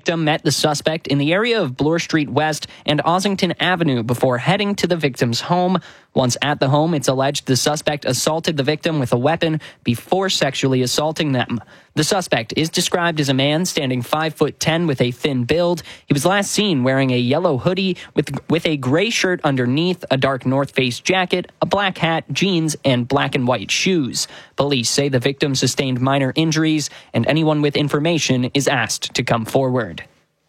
victim met the suspect in the area of Bloor Street West and Ossington Avenue before heading to the victim's home. Once at the home, it's alleged the suspect assaulted the victim with a weapon before sexually assaulting them. The suspect is described as a man standing 5'10" with a thin build. He was last seen wearing a yellow hoodie with a gray shirt underneath, a dark North Face jacket, a black hat, jeans, and black and white shoes. Police say the victim sustained minor injuries, and anyone with information is asked to come forward.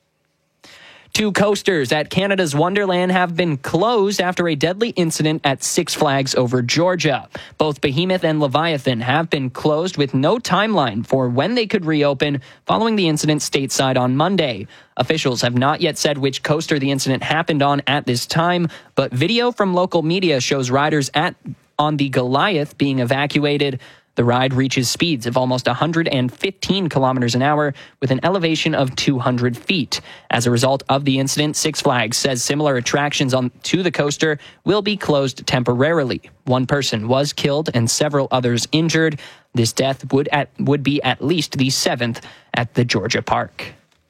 2 coasters at Canada's Wonderland have been closed after a deadly incident at Six Flags over Georgia. Both Behemoth and Leviathan have been closed with no timeline for when they could reopen following the incident stateside on Monday. Officials have not yet said which coaster the incident happened on at this time, but video from local media shows riders on the Goliath being evacuated. The ride reaches speeds of almost 115 kilometers an hour with an elevation of 200 feet. As a result of the incident, Six Flags says similar attractions to the coaster will be closed temporarily. 1 person was killed and several others injured. This death would be at least the 7th at the Georgia park.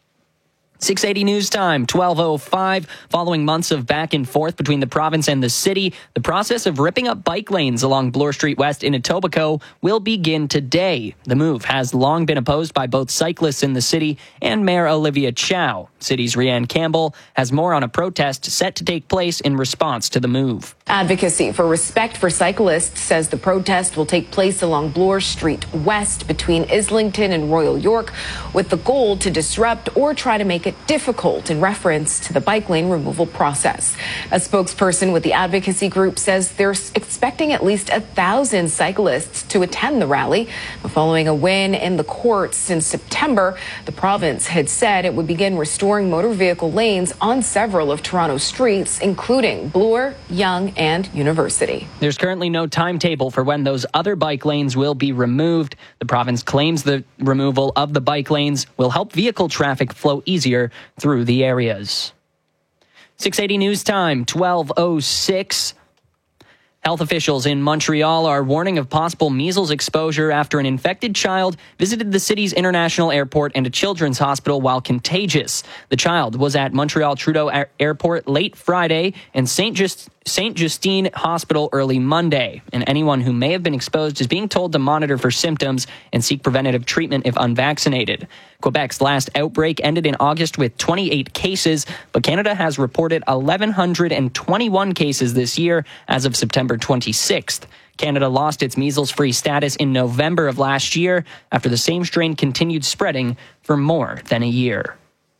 680 News Time, 12:05. Following months of back and forth between the province and the city, the process of ripping up bike lanes along Bloor Street West in Etobicoke will begin today. The move has long been opposed by both cyclists in the city and Mayor Olivia Chow. City's Rianne Campbell has more on a protest set to take place in response to the move. Advocacy for Respect for Cyclists says the protest will take place along Bloor Street West between Islington and Royal York, with the goal to disrupt or try to make it difficult in reference to the bike lane removal process. A spokesperson with the advocacy group says they're expecting at least 1,000 cyclists to attend the rally. Following a win in the courts in September, the province had said it would begin restoring motor vehicle lanes on several of Toronto's streets, including Bloor, Yonge, and University. There's currently no timetable for when those other bike lanes will be removed. The province claims the removal of the bike lanes will help vehicle traffic flow easier through the areas. 680 News Time, 12:06. Health officials in Montreal are warning of possible measles exposure after an infected child visited the city's international airport and a children's hospital while contagious. The child was at Montreal Trudeau Airport late Friday and St. Justine Hospital early Monday, and anyone who may have been exposed is being told to monitor for symptoms and seek preventative treatment if unvaccinated. Quebec's last outbreak ended in August with 28 cases, but Canada has reported 1,121 cases this year as of September 26th. Canada lost its measles-free status in November of last year after the same strain continued spreading for more than a year.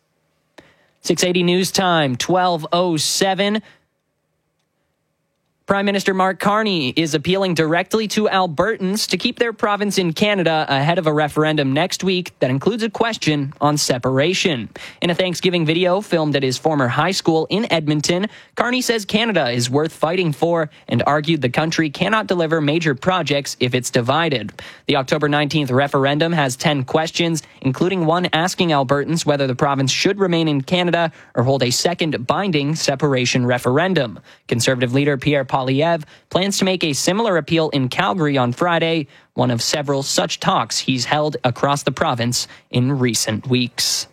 680 News Time, 12:07. Prime Minister Mark Carney is appealing directly to Albertans to keep their province in Canada ahead of a referendum next week that includes a question on separation. In a Thanksgiving video filmed at his former high school in Edmonton, Carney says Canada is worth fighting for and argued the country cannot deliver major projects if it's divided. The October 19th referendum has 10 questions, including one asking Albertans whether the province should remain in Canada or hold a second binding separation referendum. Conservative leader Pierre Poilievre plans to make a similar appeal in Calgary on Friday, one of several such talks he's held across the province in recent weeks.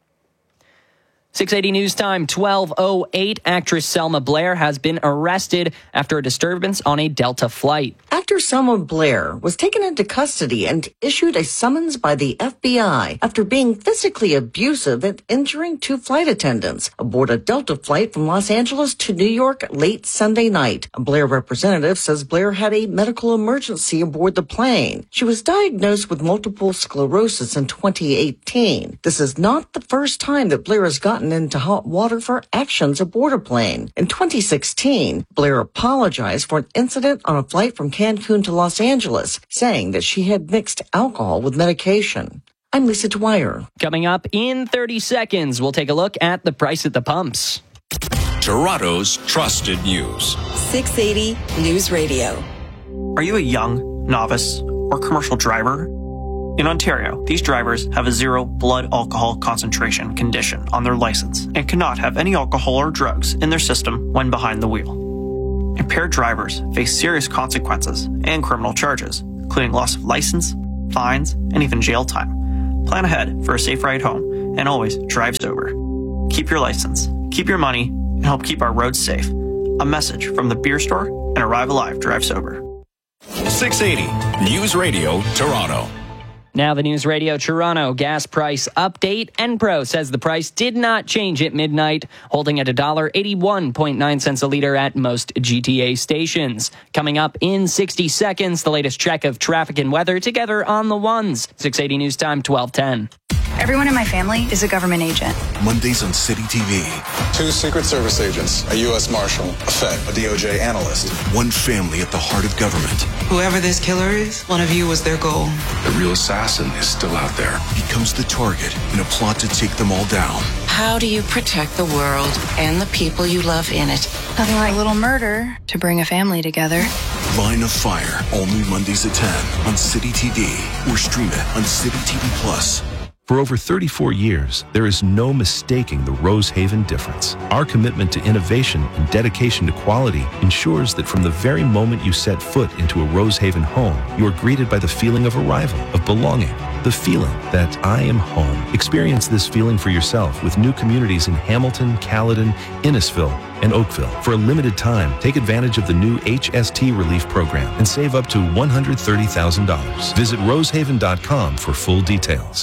680 News Time, 12:08. Actress Selma Blair has been arrested after a disturbance on a Delta flight. Actor Selma Blair was taken into custody and issued a summons by the FBI after being physically abusive and injuring 2 flight attendants aboard a Delta flight from Los Angeles to New York late Sunday night. A Blair representative says Blair had a medical emergency aboard the plane. She was diagnosed with multiple sclerosis in 2018. This is not the first time that Blair has gotten into hot water for actions aboard a plane. In 2016, Blair apologized for an incident on a flight from Cancun to Los Angeles, saying that she had mixed alcohol with medication. I'm Lisa Dwyer. Coming up in 30 seconds, we'll take a look at the price at the pumps. Toronto's trusted news. 680 News Radio. Are you a young, novice, or commercial driver? In Ontario, these drivers have a 0 blood alcohol concentration condition on their license and cannot have any alcohol or drugs in their system when behind the wheel. Impaired drivers face serious consequences and criminal charges, including loss of license, fines, and even jail time. Plan ahead for a safe ride home and always drive sober. Keep your license, keep your money, and help keep our roads safe. A message from the Beer Store and Arrive Alive Drive Sober. 680 News Radio, Toronto. Now the News Radio Toronto gas price update. Enpro says the price did not change at midnight, holding at $1.81.9 a liter at most GTA stations. Coming up in 60 seconds, the latest check of traffic and weather together on the ones. 680 News Time, 12:10. Everyone in my family is a government agent. Mondays on City TV. 2 Secret Service agents, a U.S. Marshal, a Fed, a DOJ analyst. One family at the heart of government. Whoever this killer is, one of you was their goal. The real assassin is still out there. Becomes the target in a plot to take them all down. How do you protect the world and the people you love in it? Nothing like a little murder to bring a family together. Line of Fire, only Mondays at 10 on City TV or stream it on City TV Plus. For over 34 years, there is no mistaking the Rosehaven difference. Our commitment to innovation and dedication to quality ensures that from the very moment you set foot into a Rosehaven home, you are greeted by the feeling of arrival, of belonging, the feeling that I am home. Experience this feeling for yourself with new communities in Hamilton, Caledon, Innisfil, and Oakville. For a limited time, take advantage of the new HST Relief Program and save up to $130,000. Visit rosehaven.com for full details.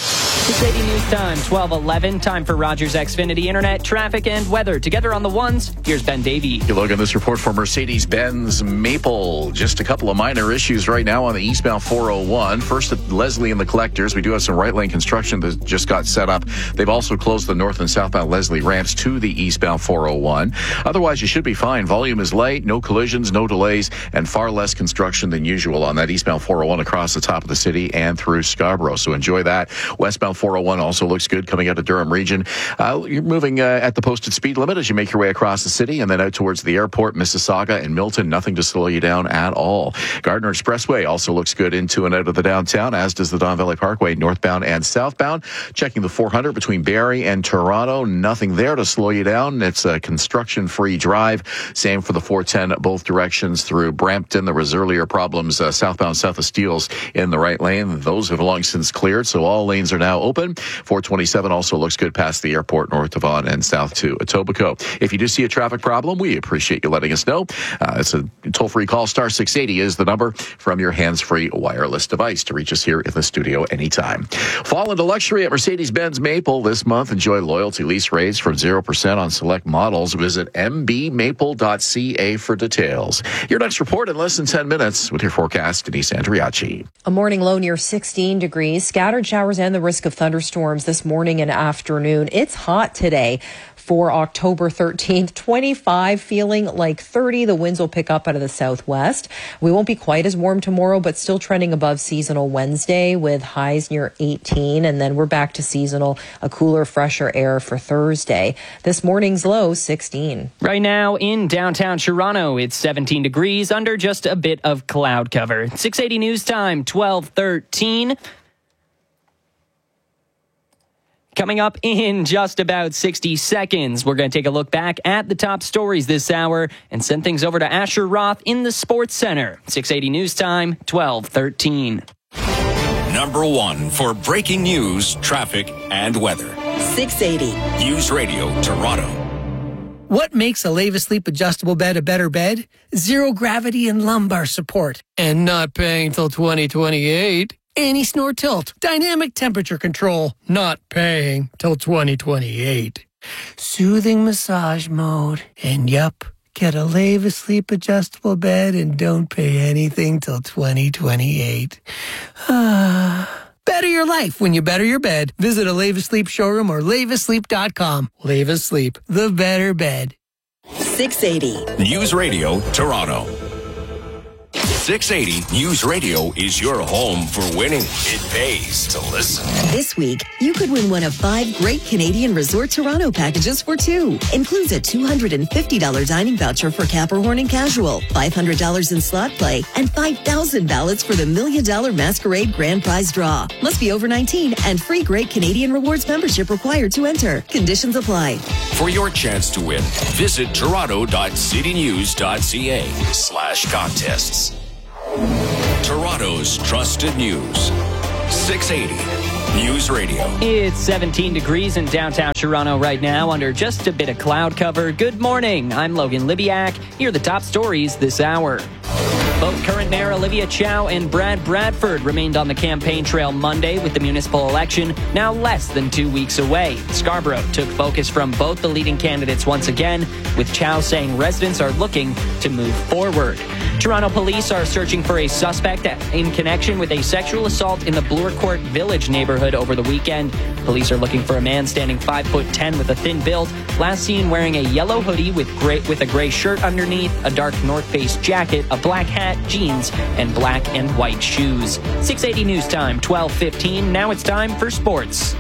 680 News Time, 12:11. Time for Rogers Xfinity Internet, traffic, and weather. Together on the ones, here's Ben Davey. You look at this report for Mercedes-Benz Maple. Just a couple of minor issues right now on the eastbound 401. First at Leslie and the Collectors. We do have some right lane construction that just got set up. They've also closed the north and southbound Leslie ramps to the eastbound 401. Otherwise, you should be fine. Volume is light, no collisions, no delays, and far less construction than usual on that eastbound 401 across the top of the city and through Scarborough. So enjoy that. Westbound 401 also looks good coming out of Durham region. You're moving at the posted speed limit as you make your way across the city and then out towards the airport, Mississauga and Milton. Nothing to slow you down at all. Gardner Expressway also looks good into and out of the downtown, as does the Don Valley Parkway, northbound and southbound. Checking the 400 between Barrie and Toronto. Nothing there to slow you down. It's a construction-free drive. Same for the 410, both directions through Brampton. There was earlier problems southbound south of Steeles in the right lane. Those have long since cleared, so all lanes are now open. 427 also looks good past the airport, north to Vaughan and south to Etobicoke. If you do see a traffic problem, we appreciate you letting us know. It's a toll-free call. Star 680 is the number from your hands-free wireless device to reach us here in the studio anytime. Fall into luxury at Mercedes-Benz Maple this month. Enjoy loyalty lease rates from 0% on select models. Visit mbmaple.ca for details. Your next report in less than 10 minutes with your forecast, Denise Andriachi. A morning low near 16 degrees. Scattered showers and the risk of thunderstorms this morning and afternoon. It's hot today for October 13th. 25, feeling like 30. The winds will pick up out of the southwest. We won't be quite as warm tomorrow, but still trending above seasonal Wednesday with highs near 18. And then we're back to seasonal, a cooler, fresher air for Thursday. This morning's low, 16. Right now in downtown Toronto, it's 17 degrees under just a bit of cloud cover. 680 News Time, 12:13. Coming up in just about 60 seconds, we're going to take a look back at the top stories this hour and send things over to Asher Roth in the Sports Center. 680 News Time, 12:13. Number one for breaking news, traffic, and weather. 680 News Radio, Toronto. What makes a Leva Sleep adjustable bed a better bed? Zero gravity and lumbar support. And not paying till 2028. Anti-snore tilt, dynamic temperature control, not paying till 2028. Soothing massage mode, and yup, get a Leva Sleep adjustable bed and don't pay anything till 2028. Better your life when you better your bed. Visit a Leva Sleep showroom or levasleep.com. Leva Sleep, the better bed. 680 News Radio, Toronto. 680 News Radio is your home for winning. It pays to listen. This week, you could win one of 5 great Canadian Resort Toronto packages for 2. Includes a $250 dining voucher for Capricorn and Casual, $500 in slot play, and 5,000 ballots for the $1 Million Masquerade Grand Prize Draw. Must be over 19 and free Great Canadian Rewards membership required to enter. Conditions apply. For your chance to win, visit toronto.citynews.ca/contests. Toronto's trusted news. 680 News Radio. It's 17 degrees in downtown Toronto right now under just a bit of cloud cover. Good morning. I'm Logan Libiak. Here are the top stories this hour. Both current Mayor Olivia Chow and Brad Bradford remained on the campaign trail Monday with the municipal election now less than 2 weeks away. Scarborough took focus from both the leading candidates once again, with Chow saying residents are looking to move forward. Toronto police are searching for a suspect in connection with a sexual assault in the Bloor Court Village neighborhood over the weekend. Police are looking for a man standing 5'10" with a thin build, last seen wearing a yellow hoodie with a gray shirt underneath, a dark North Face jacket, a black hat, jeans, and black and white shoes. 680 News Time, 12:15. Now it's time for sports.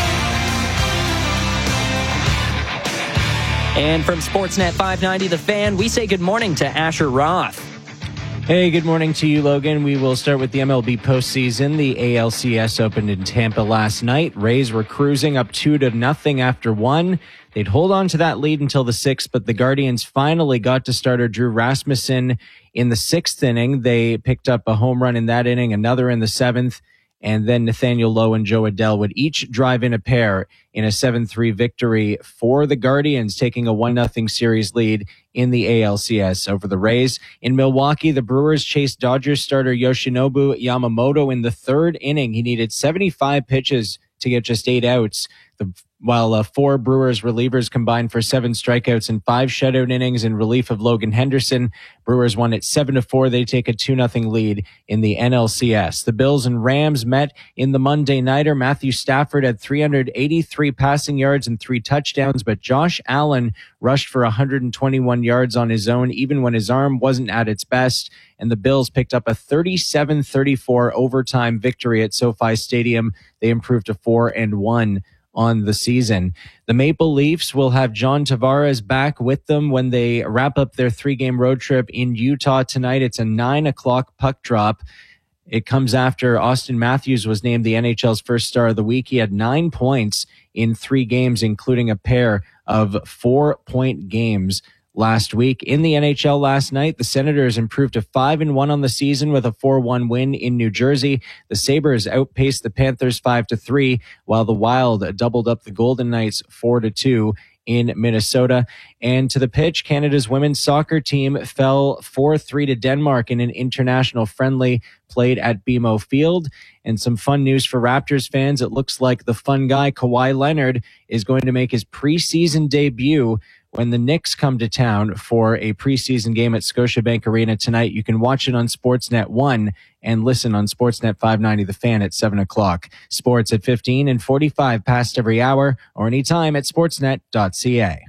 And from Sportsnet 590 The Fan, we say good morning to Asher Roth. Hey, good morning to you, Logan. We will start with the MLB postseason. The ALCS opened in Tampa last night. Rays were cruising up 2-0 after 1. They'd hold on to that lead until the 6th, but the Guardians finally got to starter Drew Rasmussen in the 6th inning. They picked up a home run in that inning, another in the 7th, and then Nathaniel Lowe and Joe Adell would each drive in a pair in a 7-3 victory for the Guardians, taking a 1-0 series lead in the ALCS over the Rays. In Milwaukee, the Brewers chased Dodgers starter Yoshinobu Yamamoto in the 3rd inning. He needed 75 pitches to get just 8 outs, while 4 Brewers relievers combined for 7 strikeouts and 5 shutout innings in relief of Logan Henderson. Brewers won at 7-4. They take a 2-0 lead in the NLCS. The Bills and Rams met in the Monday Nighter. Matthew Stafford had 383 passing yards and 3 touchdowns, but Josh Allen rushed for 121 yards on his own, even when his arm wasn't at its best. And the Bills picked up a 37-34 overtime victory at SoFi Stadium. They improved to 4-1 on the season. The Maple Leafs will have John Tavares back with them when they wrap up their 3-game road trip in Utah tonight. It's a 9:00 puck drop. It comes after Austin Matthews was named the NHL's first star of the week. He had 9 points in 3 games, including a pair of 4-point games last week. In the NHL last night, the Senators improved to 5-1 on the season with a 4-1 win in New Jersey. The Sabres outpaced the Panthers 5-3, while the Wild doubled up the Golden Knights 4-2 in Minnesota. And to the pitch, Canada's women's soccer team fell 4-3 to Denmark in an international friendly played at BMO Field. And some fun news for Raptors fans. It looks like the fun guy, Kawhi Leonard, is going to make his preseason debut when the Knicks come to town for a preseason game at Scotiabank Arena tonight. You can watch it on Sportsnet 1 and listen on Sportsnet 590 The Fan at 7 o'clock. Sports at 15 and 45 past every hour or anytime at sportsnet.ca.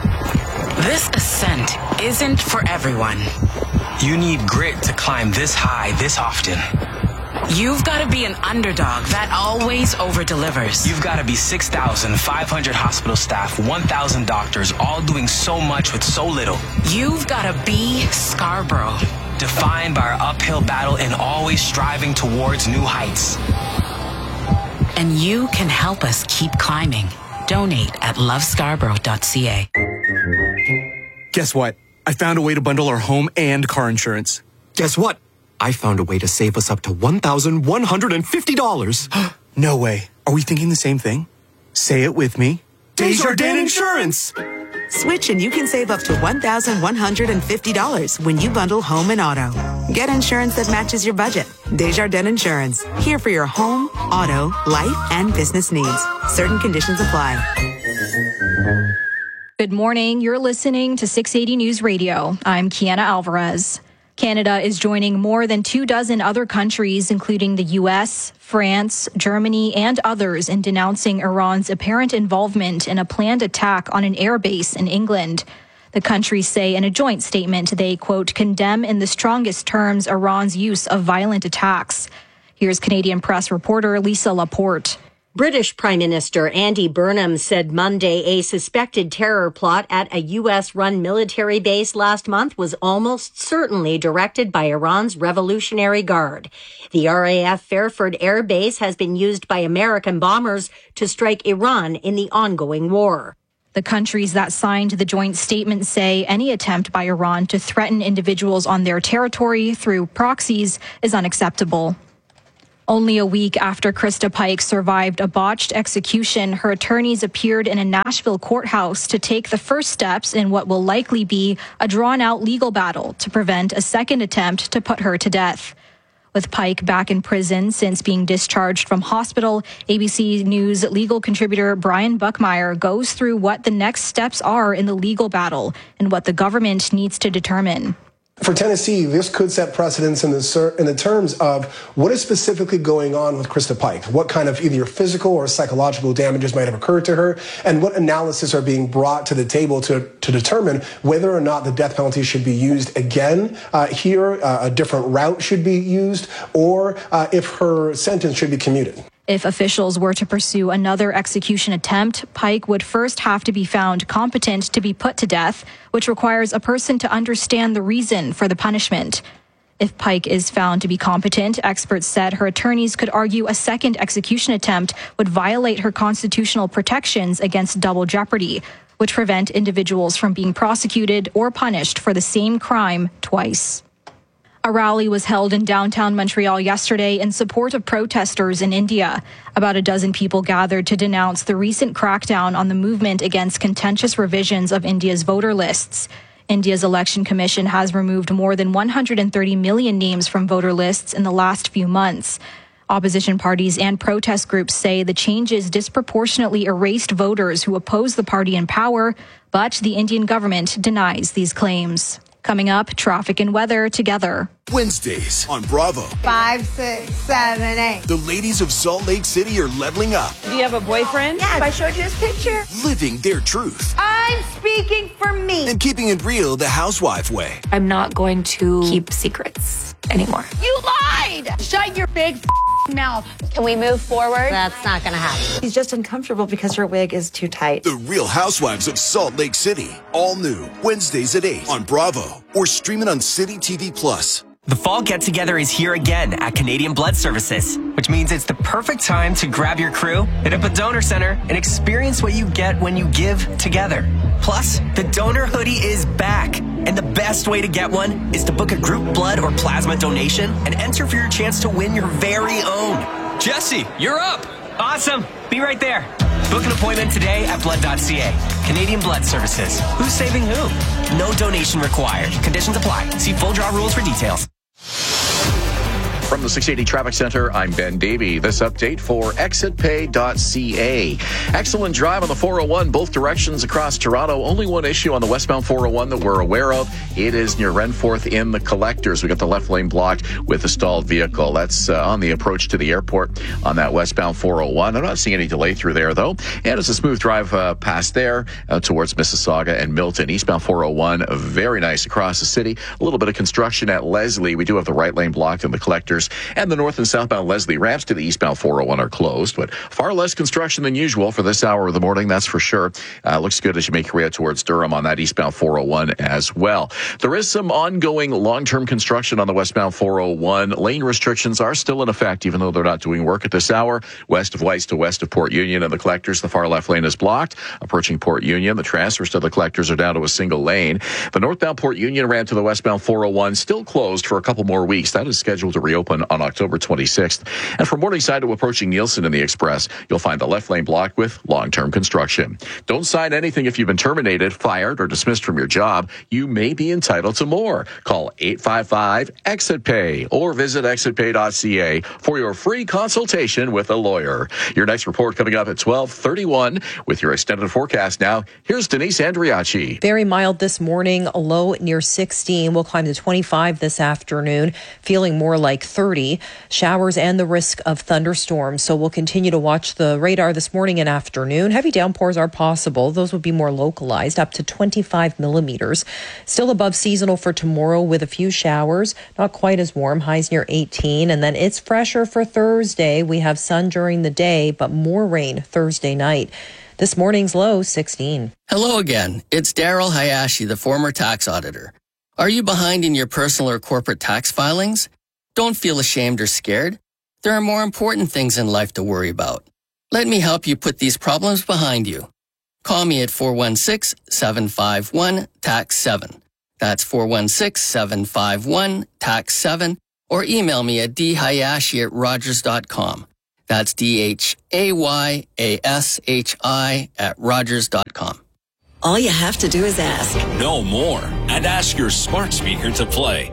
This ascent isn't for everyone. You need grit to climb this high this often. You've got to be an underdog that always over-delivers. You've got to be 6,500 hospital staff, 1,000 doctors, all doing so much with so little. You've got to be Scarborough. Defined by our uphill battle and always striving towards new heights. And you can help us keep climbing. Donate at lovescarborough.ca. Guess what? I found a way to bundle our home and car insurance. Guess what? I found a way to save us up to $1,150. No way. Are we thinking the same thing? Say it with me. Desjardins Insurance! Switch and you can save up to $1,150 when you bundle home and auto. Get insurance that matches your budget. Desjardins Insurance. Here for your home, auto, life, and business needs. Certain conditions apply. Good morning. You're listening to 680 News Radio. I'm Kiana Alvarez. Canada is joining more than 24 other countries, including the U.S., France, Germany, and others, in denouncing Iran's apparent involvement in a planned attack on an airbase in England. The countries say in a joint statement they, quote, condemn in the strongest terms Iran's use of violent attacks. Here's Canadian Press reporter Lisa Laporte. British Prime Minister Andy Burnham said Monday a suspected terror plot at a U.S.-run military base last month was almost certainly directed by Iran's Revolutionary Guard. The RAF Fairford Air Base has been used by American bombers to strike Iran in the ongoing war. The countries that signed the joint statement say any attempt by Iran to threaten individuals on their territory through proxies is unacceptable. Only a week after Krista Pike survived a botched execution, her attorneys appeared in a Nashville courthouse to take the first steps in what will likely be a drawn-out legal battle to prevent a second attempt to put her to death. With Pike back in prison since being discharged from hospital, ABC News legal contributor Brian Buckmeyer goes through what the next steps are in the legal battle and what the government needs to determine. For Tennessee, this could set precedents in the terms of what is specifically going on with Krista Pike, what kind of either physical or psychological damages might have occurred to her, and what analysis are being brought to the table to determine whether or not the death penalty should be used again here, a different route should be used, or if her sentence should be commuted. If officials were to pursue another execution attempt, Pike would first have to be found competent to be put to death, which requires a person to understand the reason for the punishment. If Pike is found to be competent, experts said her attorneys could argue a second execution attempt would violate her constitutional protections against double jeopardy, which prevent individuals from being prosecuted or punished for the same crime twice. A rally was held in downtown Montreal yesterday in support of protesters in India. About a dozen people gathered to denounce the recent crackdown on the movement against contentious revisions of India's voter lists. India's election commission has removed more than 130 million names from voter lists in the last few months. Opposition parties and protest groups say the changes disproportionately erased voters who oppose the party in power, but the Indian government denies these claims. Coming up, traffic and weather together. Wednesdays on Bravo. 5, 6, 7, 8. The ladies of Salt Lake City are leveling up. Do you have a boyfriend? Yes. If I showed you his picture. Living their truth. I'm speaking for me. And keeping it real the housewife way. I'm not going to keep secrets anymore. You lied! Shut your big mouth. Can we move forward? That's not going to happen. He's just uncomfortable because her wig is too tight. The Real Housewives of Salt Lake City. All new. Wednesdays at 8 on Bravo. Or streaming on City TV Plus. The fall get-together is here again at Canadian Blood Services, which means it's the perfect time to grab your crew, hit up a donor center, and experience what you get when you give together. Plus, the donor hoodie is back, and the best way to get one is to book a group blood or plasma donation and enter for your chance to win your very own. Jesse, you're up! Awesome! Be right there. Book an appointment today at blood.ca. Canadian Blood Services. Who's saving who? No donation required. Conditions apply. See full draw rules for details. From the 680 Traffic Center, I'm Ben Davey. This update for exitpay.ca. Excellent drive on the 401, both directions across Toronto. Only one issue on the westbound 401 that we're aware of. It is near Renforth in the collectors. We got the left lane blocked with a stalled vehicle. That's on the approach to the airport on that westbound 401. I'm not seeing any delay through there, though. And it's a smooth drive past there towards Mississauga and Milton. Eastbound 401, very nice across the city. A little bit of construction at Leslie. We do have the right lane blocked in the collectors. And the north and southbound Leslie ramps to the eastbound 401 are closed, but far less construction than usual for this hour of the morning, that's for sure. Looks good as you make your way out towards Durham on that eastbound 401 as well. There is some ongoing long-term construction on the westbound 401. Lane restrictions are still in effect, even though they're not doing work at this hour. West of Weiss to west of Port Union and the collectors, the far left lane is blocked. Approaching Port Union, the transfers to the collectors are down to a single lane. The northbound Port Union ramp to the westbound 401 still closed for a couple more weeks. That is scheduled to reopen on October 26th. And from Morningside to approaching Nielsen in the Express, you'll find the left lane blocked with long-term construction. Don't sign anything if you've been terminated, fired, or dismissed from your job. You may be entitled to more. Call 855-EXIT-PAY or visit exitpay.ca for your free consultation with a lawyer. Your next report coming up at 12:31 with your extended forecast now. Here's Denise Andriachi. Very mild this morning, a low near 16. We'll climb to 25 this afternoon, feeling more like 30. Showers and the risk of thunderstorms. So we'll continue to watch the radar this morning and afternoon. Heavy downpours are possible. Those would be more localized, up to 25 millimeters. Still above seasonal for tomorrow with a few showers. Not quite as warm. Highs near 18. And then it's fresher for Thursday. We have sun during the day, but more rain Thursday night. This morning's low, 16. Hello again. It's Daryl Hayashi, the former tax auditor. Are you behind in your personal or corporate tax filings? Don't feel ashamed or scared. There are more important things in life to worry about. Let me help you put these problems behind you. Call me at 416-751-TAX-7. That's 416-751-TAX-7. or email me at dhayashi@rogers.com. That's DHAYASHI@rogers.com. All you have to do is ask. Know more and ask your smart speaker to play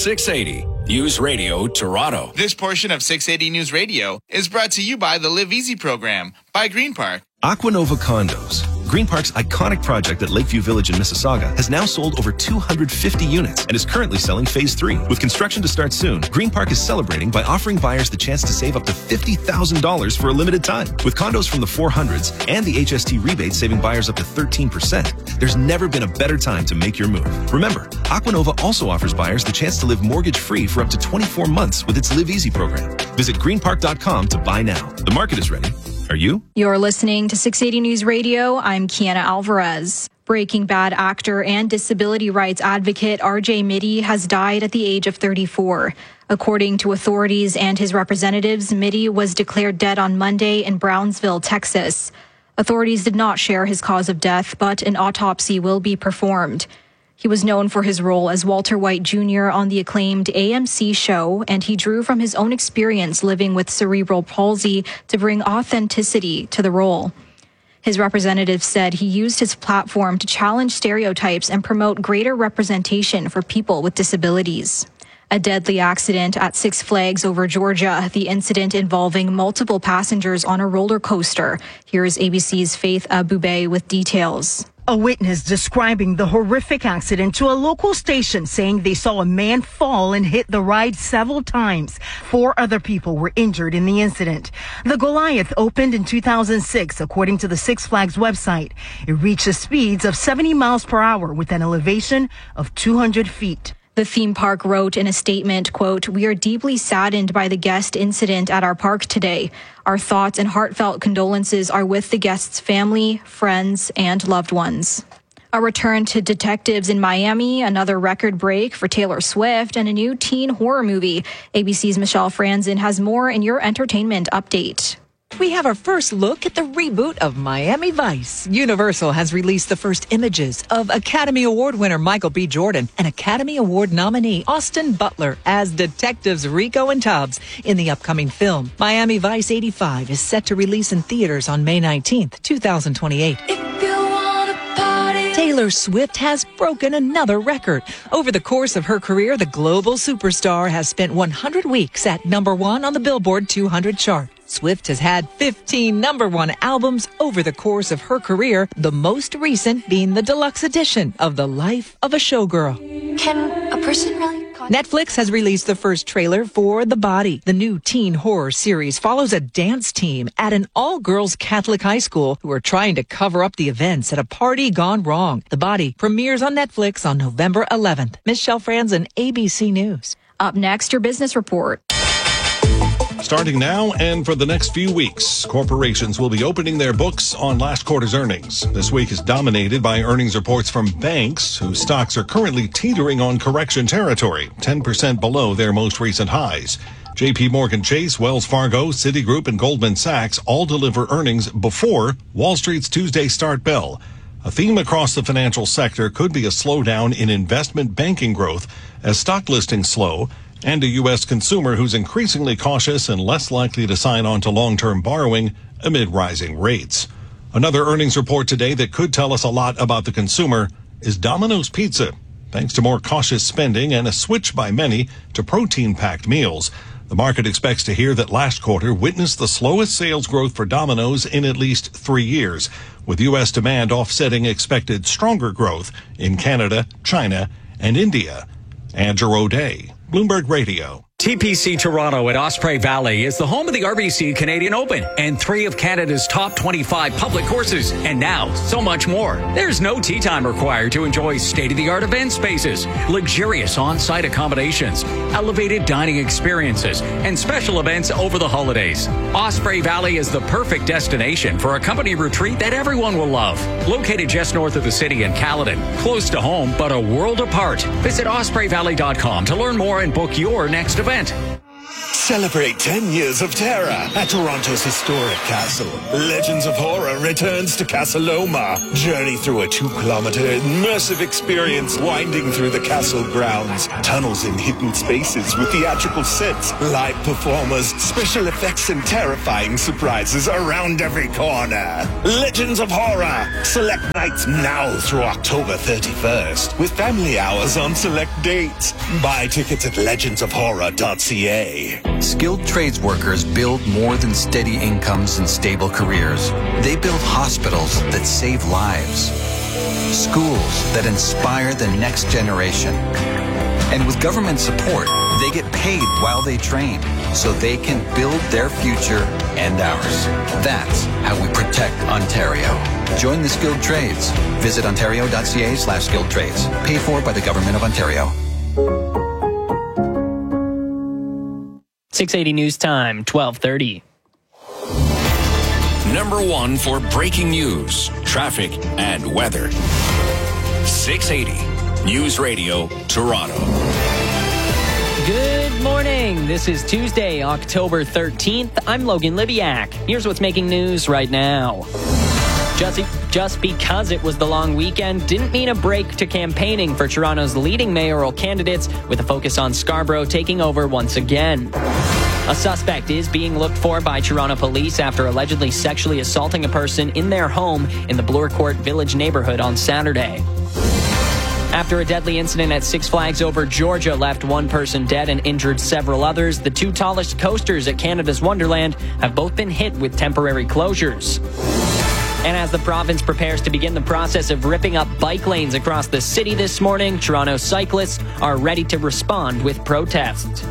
680 News Radio Toronto. This portion of 680 News Radio is brought to you by the Live Easy program by Green Park. Aquanova Condos. Green Park's iconic project at Lakeview Village in Mississauga has now sold over 250 units and is currently selling Phase 3. With construction to start soon, Green Park is celebrating by offering buyers the chance to save up to $50,000 for a limited time. With condos from the 400s and the HST rebate saving buyers up to 13%, there's never been a better time to make your move. Remember, Aquanova also offers buyers the chance to live mortgage-free for up to 24 months with its Live Easy program. Visit greenpark.com to buy now. The market is ready. Are you? You're listening to 680 News Radio. I'm Kiana Alvarez. Breaking Bad actor and disability rights advocate RJ Mitte has died at the age of 34. According to authorities and his representatives, Mitte was declared dead on Monday in Brownsville, Texas. Authorities did not share his cause of death, but an autopsy will be performed. He was known for his role as Walter White Jr. on the acclaimed AMC show, and he drew from his own experience living with cerebral palsy to bring authenticity to the role. His representative said he used his platform to challenge stereotypes and promote greater representation for people with disabilities. A deadly accident at Six Flags over Georgia, the incident involving multiple passengers on a roller coaster. Here's ABC's Faith Abube with details. A witness describing the horrific accident to a local station, saying they saw a man fall and hit the ride several times. 4 other people were injured in the incident. The Goliath opened in 2006, according to the Six Flags website. It reaches speeds of 70 miles per hour with an elevation of 200 feet. The theme park wrote in a statement, quote, "We are deeply saddened by the guest incident at our park today. Our thoughts and heartfelt condolences are with the guest's family, friends, and loved ones." A return to detectives in Miami, another record break for Taylor Swift, and a new teen horror movie. ABC's Michelle Franzen has more in your entertainment update. We have our first look at the reboot of Miami Vice. Universal has released the first images of Academy Award winner Michael B. Jordan and Academy Award nominee Austin Butler as detectives Rico and Tubbs in the upcoming film. Miami Vice 85 is set to release in theaters on May 19th, 2028. Taylor Swift has broken another record. Over the course of her career, the global superstar has spent 100 weeks at #1 on the Billboard 200 chart. Swift has had 15 #1 albums over the course of her career, the most recent being the deluxe edition of The Life of a Showgirl. Can a person really? Netflix has released the first trailer for The Body. The new teen horror series follows a dance team at an all-girls Catholic high school who are trying to cover up the events at a party gone wrong. The Body premieres on Netflix on November 11th. Michelle Franzen, ABC News. Up next, your business report. Starting now and for the next few weeks, corporations will be opening their books on last quarter's earnings. This week is dominated by earnings reports from banks whose stocks are currently teetering on correction territory, 10% below their most recent highs. JP Morgan Chase, Wells Fargo, Citigroup, and Goldman Sachs all deliver earnings before Wall Street's Tuesday start bell. A theme across the financial sector could be a slowdown in investment banking growth as stock listings slow, and a U.S. consumer who's increasingly cautious and less likely to sign on to long-term borrowing amid rising rates. Another earnings report today that could tell us a lot about the consumer is Domino's Pizza. Thanks to more cautious spending and a switch by many to protein-packed meals, the market expects to hear that last quarter witnessed the slowest sales growth for Domino's in at least 3 years, with U.S. demand offsetting expected stronger growth in Canada, China, and India. Andrew O'Day, Bloomberg Radio. TPC Toronto at Osprey Valley is the home of the RBC Canadian Open and 3 of Canada's top 25 public courses. And now, so much more. There's no tee time required to enjoy state-of-the-art event spaces, luxurious on-site accommodations, elevated dining experiences, and special events over the holidays. Osprey Valley is the perfect destination for a company retreat that everyone will love. Located just north of the city in Caledon, close to home, but a world apart. Visit ospreyvalley.com to learn more and book your next event. Celebrate 10 years of terror at Toronto's historic castle. Legends of Horror returns to Casa Loma. Journey through a 2-kilometer immersive experience winding through the castle grounds. Tunnels in hidden spaces with theatrical sets, live performers, special effects, and terrifying surprises around every corner. Legends of Horror. Select nights now through October 31st with family hours on select dates. Buy tickets at legendsofhorror.ca. Skilled trades workers build more than steady incomes and stable careers. They build hospitals that save lives, schools that inspire the next generation. And with government support, they get paid while they train so they can build their future and ours. That's how we protect Ontario. Join the skilled trades. Visit ontario.ca/skilled trades. Paid for by the Government of Ontario. 680 News Time, 12:30. Number 1 for breaking news, traffic, and weather. 680 News Radio, Toronto. Good morning. This is Tuesday, October 13th. I'm Logan Libiak. Here's what's making news right now. Just because it was the long weekend didn't mean a break to campaigning for Toronto's leading mayoral candidates, with a focus on Scarborough taking over once again. A suspect is being looked for by Toronto police after allegedly sexually assaulting a person in their home in the Bloor Court Village neighborhood on Saturday. After a deadly incident at Six Flags Over Georgia left one person dead and injured several others, the 2 tallest coasters at Canada's Wonderland have both been hit with temporary closures. And as the province prepares to begin the process of ripping up bike lanes across the city this morning, Toronto cyclists are ready to respond with protests.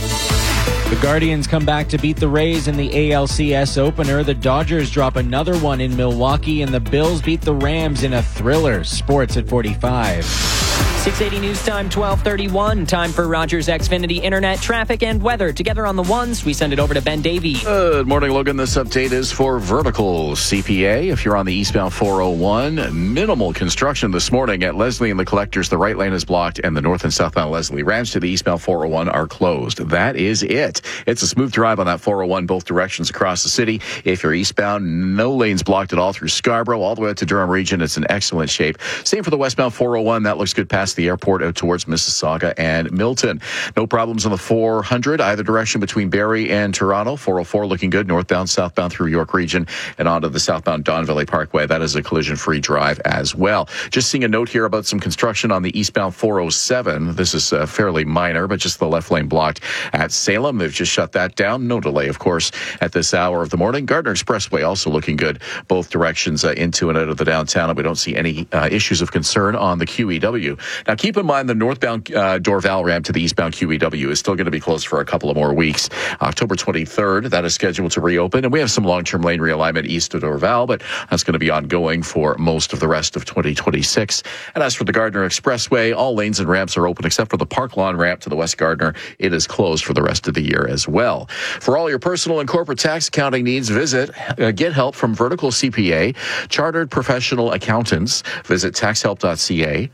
The Guardians come back to beat the Rays in the ALCS opener. The Dodgers drop another one in Milwaukee, and the Bills beat the Rams in a thriller. Sports at 45. 680 News Time, 12:31. Time for Rogers Xfinity Internet, traffic, and weather. Together on the ones, we send it over to Ben Davey. Good morning, Logan. This update is for Vertical CPA. If you're on the eastbound 401, minimal construction this morning at Leslie and the Collectors. The right lane is blocked, and the north and southbound Leslie ramps to the eastbound 401 are closed. That is it. It's a smooth drive on that 401 both directions across the city. If you're eastbound, no lanes blocked at all through Scarborough all the way up to Durham region. It's in excellent shape. Same for the westbound 401. That looks good past the airport out towards Mississauga and Milton. No problems on the 400 either direction between Barrie and Toronto. 404 looking good northbound, southbound through York region and onto the southbound Don Valley Parkway. That is a collision-free drive as well. Just seeing a note here about some construction on the eastbound 407. This is fairly minor, but just the left lane blocked at Salem. They've just shut that down. No delay, of course, at this hour of the morning. Gardner Expressway also looking good both directions into and out of the downtown, and we don't see any issues of concern on the QEW. Now, keep in mind the northbound Dorval ramp to the eastbound QEW is still going to be closed for a couple of more weeks. October 23rd, that is scheduled to reopen, and we have some long-term lane realignment east of Dorval, but that's going to be ongoing for most of the rest of 2026. And as for the Gardner Expressway, all lanes and ramps are open except for the Park Lawn ramp to the West Gardner. It is closed for the rest of the year as well. For all your personal and corporate tax accounting needs, get help from Vertical CPA, chartered professional accountants. Visit taxhelp.ca,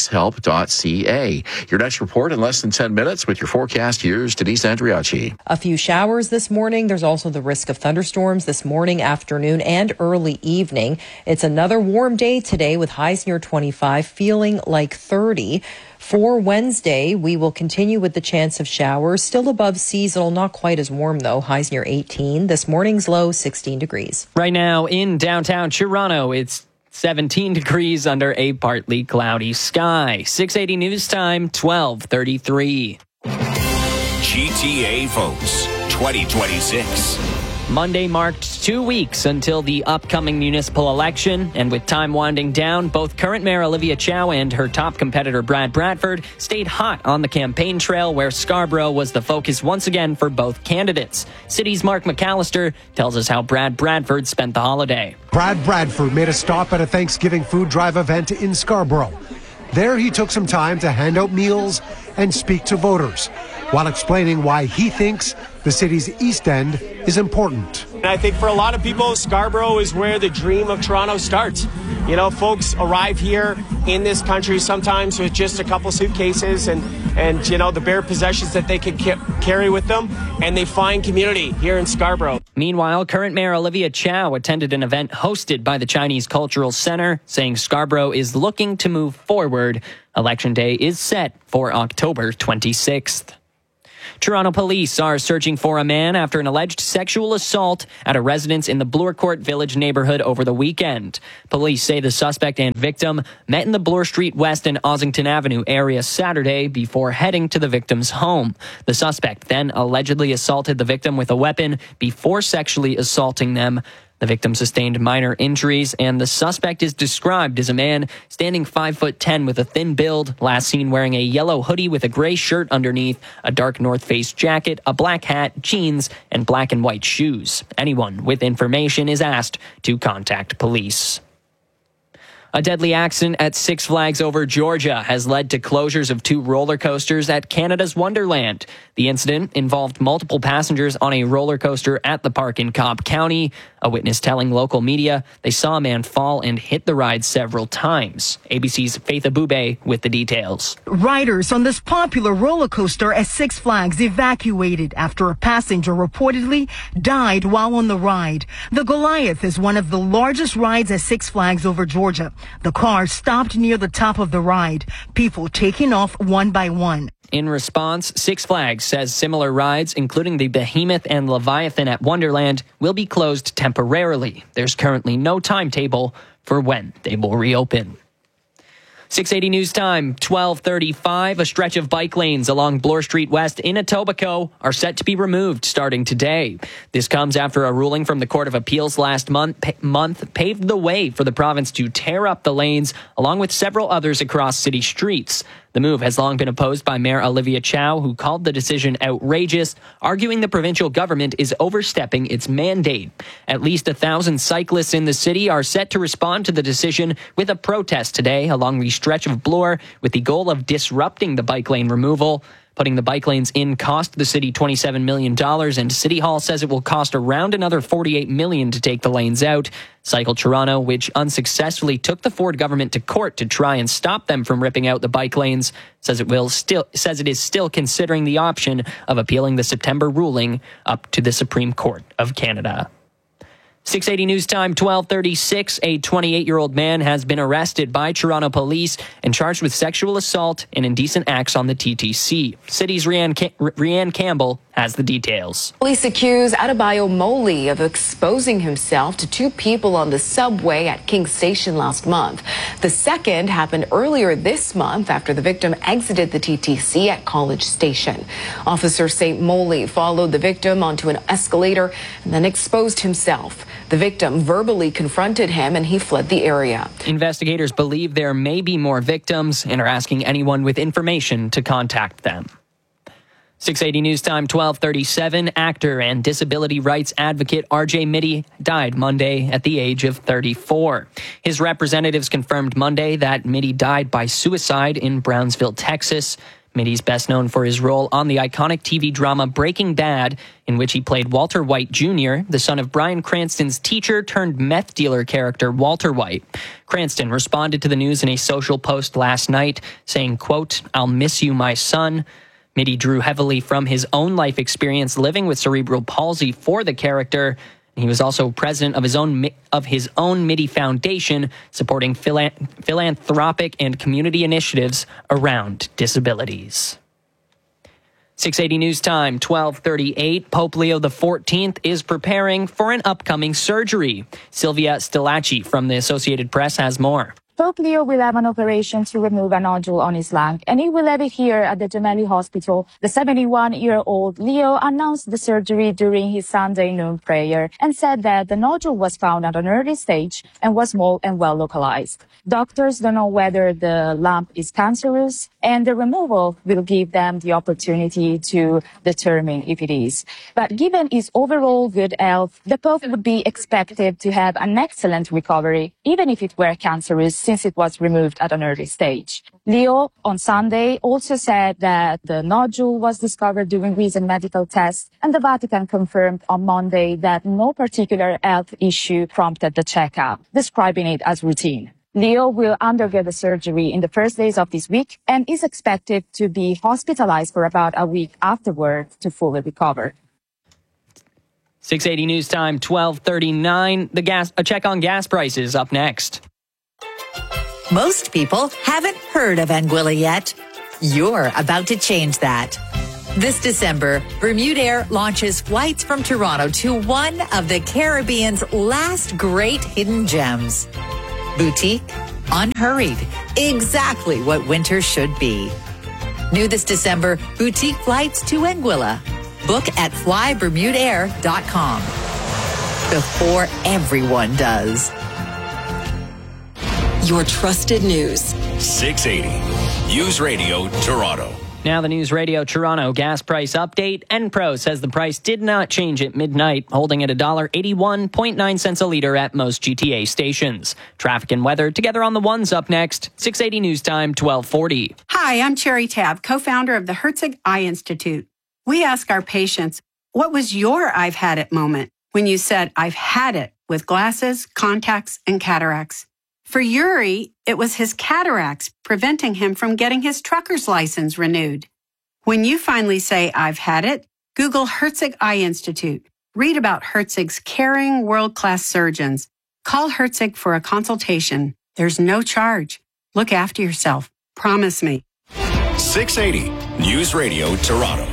taxhelp.ca. Your next report in less than 10 minutes with your forecast. Here's Denise Andriachi. A few showers this morning. There's also the risk of thunderstorms this morning, afternoon, and early evening. It's another warm day today with highs near 25, feeling like 30. For Wednesday, we will continue with the chance of showers, still above seasonal, not quite as warm though, highs near 18. This morning's low, 16 degrees. Right now in downtown Toronto, it's 17 degrees under a partly cloudy sky. 680 News Time, 12:33. GTA votes 2026. Monday marked 2 weeks until the upcoming municipal election, and with time winding down, both current Mayor Olivia Chow and her top competitor Brad Bradford stayed hot on the campaign trail, where Scarborough was the focus once again for both candidates. City's Mark McAllister tells us how Brad Bradford spent the holiday. Brad Bradford made a stop at a Thanksgiving food drive event in Scarborough. There he took some time to hand out meals and speak to voters, while explaining why he thinks the city's East End is important. And I think for a lot of people, Scarborough is where the dream of Toronto starts. You know, folks arrive here in this country sometimes with just a couple suitcases, and and, the bare possessions that they could carry with them, and they find community here in Scarborough. Meanwhile, current Mayor Olivia Chow attended an event hosted by the Chinese Cultural Center, saying Scarborough is looking to move forward. Election Day is set for October 26th. Toronto police are searching for a man after an alleged sexual assault at a residence in the Bloor Court Village neighborhood over the weekend. Police say the suspect and victim met in the Bloor Street West and Ossington Avenue area Saturday before heading to the victim's home. The suspect then allegedly assaulted the victim with a weapon before sexually assaulting them. The victim sustained minor injuries, and the suspect is described as a man standing 5'10" with a thin build, last seen wearing a yellow hoodie with a gray shirt underneath, a dark North Face jacket, a black hat, jeans, and black and white shoes. Anyone with information is asked to contact police. A deadly accident at Six Flags Over Georgia has led to closures of 2 roller coasters at Canada's Wonderland. The incident involved multiple passengers on a roller coaster at the park in Cobb County. A witness telling local media they saw a man fall and hit the ride several times. ABC's Faith Abube with the details. Riders on this popular roller coaster at Six Flags evacuated after a passenger reportedly died while on the ride. The Goliath is one of the largest rides at Six Flags Over Georgia. The car stopped near the top of the ride, people taking off one by one. In response, Six Flags says similar rides, including the Behemoth and Leviathan at Wonderland, will be closed temporarily. There's currently no timetable for when they will reopen. 680 News Time, 12:35. A stretch of bike lanes along Bloor Street West in Etobicoke are set to be removed starting today. This comes after a ruling from the Court of Appeals last month paved the way for the province to tear up the lanes, along with several others across city streets. The move has long been opposed by Mayor Olivia Chow, who called the decision outrageous, arguing the provincial government is overstepping its mandate. At least 1,000 cyclists in the city are set to respond to the decision with a protest today along the stretch of Bloor, with the goal of disrupting the bike lane removal. Putting the bike lanes in cost the city $27 million, and City Hall says it will cost around another $48 million to take the lanes out. Cycle Toronto, which unsuccessfully took the Ford government to court to try and stop them from ripping out the bike lanes, says it is still considering the option of appealing the September ruling up to the Supreme Court of Canada. 680 News Time, 12:36. A 28-year-old man has been arrested by Toronto police and charged with sexual assault and indecent acts on the TTC. City's Rianne Campbell has the details. Police accuse Adebayo Moli of exposing himself to 2 people on the subway at King Station last month. The second happened earlier this month after the victim exited the TTC at College Station. Officers say Moli followed the victim onto an escalator and then exposed himself. The victim verbally confronted him and he fled the area. Investigators believe there may be more victims and are asking anyone with information to contact them. 680 News Time, 12:37. Actor and disability rights advocate R.J. Mitty died Monday at the age of 34. His representatives confirmed Monday that Mitty died by suicide in Brownsville, Texas. Mitty's best known for his role on the iconic TV drama Breaking Bad, in which he played Walter White Jr., the son of Bryan Cranston's teacher turned meth dealer character Walter White. Cranston responded to the news in a social post last night, saying, quote, "I'll miss you, my son." Mitty drew heavily from his own life experience living with cerebral palsy for the character. He was also president of his own Mitty Foundation, supporting philanthropic and community initiatives around disabilities. 680 News Time, 12:38. Pope Leo XIV is preparing for an upcoming surgery. Sylvia Stilacci from the Associated Press has more. Pope Leo will have an operation to remove a nodule on his lung, and he will have it here at the Gemelli Hospital. The 71-year-old Leo announced the surgery during his Sunday noon prayer and said that the nodule was found at an early stage and was small and well localized. Doctors don't know whether the lump is cancerous, and the removal will give them the opportunity to determine if it is. But given his overall good health, the Pope would be expected to have an excellent recovery, even if it were cancerous, since it was removed at an early stage. Leo, on Sunday, also said that the nodule was discovered during recent medical tests, and the Vatican confirmed on Monday that no particular health issue prompted the checkup, describing it as routine. Leo will undergo the surgery in the first days of this week and is expected to be hospitalized for about a week afterward to fully recover. 680 News Time, 12:39. A check on gas prices up next. Most people haven't heard of Anguilla yet. You're about to change that. This December, Bermudair launches flights from Toronto to one of the Caribbean's last great hidden gems. Boutique, unhurried, exactly what winter should be. New this December, boutique flights to Anguilla. Book at flybermudair.com before everyone does. Your trusted news. 680 News Radio Toronto. Now the News Radio Toronto gas price update. Enpro says the price did not change at midnight, holding at $1.81.9 a liter at most GTA stations. Traffic and weather together on the ones up next. 680 News Time, 1240. Hi, I'm Cherry Tabb, co-founder of the Herzig Eye Institute. We ask our patients, what was your I've had it moment when you said, I've had it with glasses, contacts, and cataracts? For Yuri, it was his cataracts preventing him from getting his trucker's license renewed. When you finally say, I've had it, Google Herzig Eye Institute. Read about Herzig's caring, world-class surgeons. Call Herzig for a consultation. There's no charge. Look after yourself. Promise me. 680 News Radio Toronto.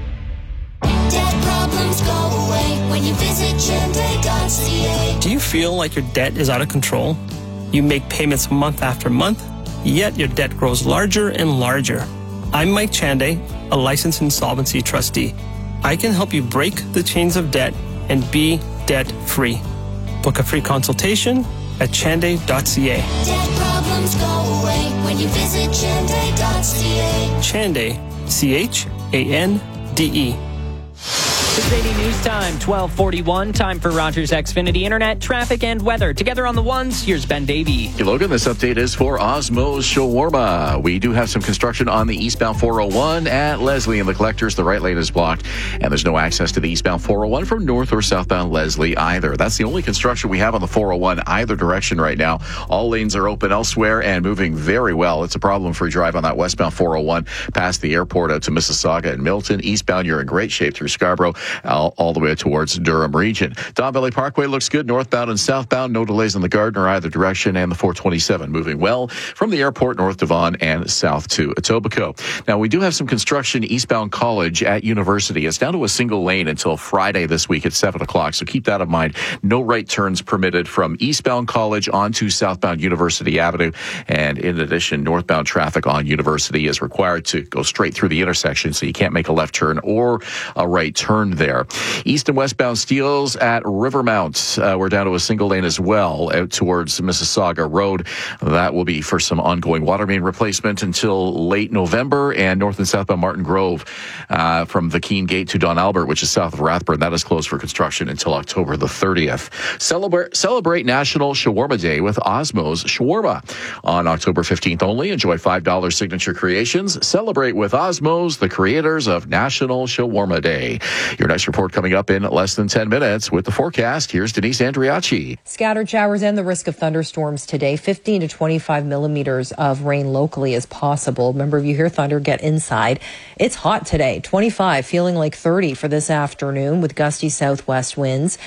Debt problems go away when you visit Chende.ca. Do you feel like your debt is out of control? You make payments month after month, yet your debt grows larger and larger. I'm Mike Chande, a licensed insolvency trustee. I can help you break the chains of debt and be debt-free. Book a free consultation at chande.ca. Debt problems go away when you visit Chende.ca. Chande, C-H-A-N-D-E. 680 News Time, 1241. Time for Rogers Xfinity Internet, traffic, and weather. Together on the ones, here's Ben Davey. Hey, Logan, this update is for Osmo's Shawarma. We do have some construction on the eastbound 401 at Leslie and the Collectors. The right lane is blocked, and there's no access to the eastbound 401 from north or southbound Leslie either. That's the only construction we have on the 401 either direction right now. All lanes are open elsewhere and moving very well. It's a problem-free drive on that westbound 401 past the airport out to Mississauga and Milton. Eastbound, you're in great shape through Scarborough. All the way towards Durham region. Don Valley Parkway looks good northbound and southbound. No delays in the Gardiner either direction, and the 427 moving well from the airport north to Vaughan and south to Etobicoke. Now, we do have some construction eastbound College at University. It's down to a single lane until Friday this week at 7 o'clock, so keep that in mind. No right turns permitted from eastbound College onto southbound University Avenue, and in addition, northbound traffic on University is required to go straight through the intersection, so you can't make a left turn or a right turn there. East and westbound Steeles at Rivermount. We're down to a single lane as well out towards Mississauga Road. That will be for some ongoing water main replacement until late November. And north and southbound Martin Grove from the Keene Gate to Don Albert, which is south of Rathburn, that is closed for construction until October the 30th. Celebrate National Shawarma Day with Osmo's Shawarma. On October 15th only, enjoy $5 signature creations. Celebrate with Osmo's, the creators of National Shawarma Day. Your next report coming up in less than 10 minutes with the forecast. Here's Denise Andriachi. Scattered showers and the risk of thunderstorms today. 15 to 25 millimeters of rain locally is possible. Remember, if you hear thunder, get inside. It's hot today. 25, feeling like 30 for this afternoon with gusty southwest winds.